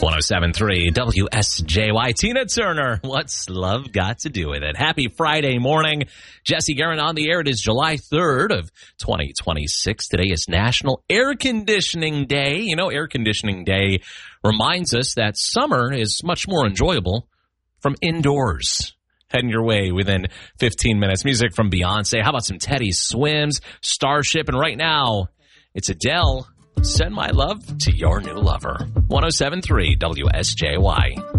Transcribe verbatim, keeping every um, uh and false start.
one oh seven point three W S J Y. Tina Turner, what's love got to do with it? Happy Friday morning. Jesse Guerin on the air. It is July third of twenty twenty-six. Today is National Air Conditioning Day. You know, Air Conditioning Day reminds us that summer is much more enjoyable from indoors. Heading your way within fifteen minutes. Music from Beyonce. How about some Teddy Swims, Starship, and right now, it's Adele. Send my love to your new lover. one oh seven point three W S J Y.